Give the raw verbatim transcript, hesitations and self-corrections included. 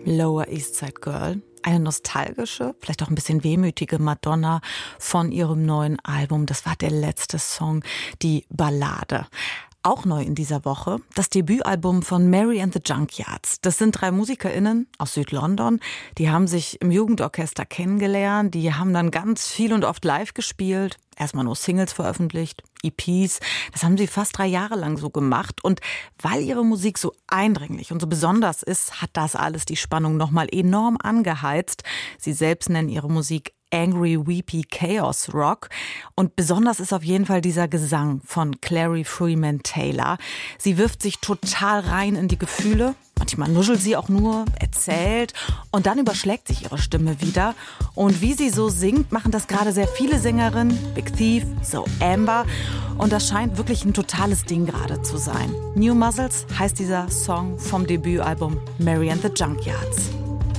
Lower East Side Girl. Eine nostalgische, vielleicht auch ein bisschen wehmütige Madonna von ihrem neuen Album. Das war der letzte Song, die Ballade. Auch neu in dieser Woche das Debütalbum von Mary and the Junkyards. Das sind drei MusikerInnen aus Südlondon. Die haben sich im Jugendorchester kennengelernt. Die haben dann ganz viel und oft live gespielt. Erstmal nur Singles veröffentlicht, E Ps. Das haben sie fast drei Jahre lang so gemacht. Und weil ihre Musik so eindringlich und so besonders ist, hat das alles die Spannung nochmal enorm angeheizt. Sie selbst nennen ihre Musik Angry, Weepy Chaos Rock. Und besonders ist auf jeden Fall dieser Gesang von Clary Freeman Taylor. Sie wirft sich total rein in die Gefühle. Manchmal nuschelt sie auch nur, erzählt und dann überschlägt sich ihre Stimme wieder. Und wie sie so singt, machen das gerade sehr viele Sängerinnen. Big Thief, So Amber. Und das scheint wirklich ein totales Ding gerade zu sein. New Muscles heißt dieser Song vom Debütalbum Mary and the Junkyards.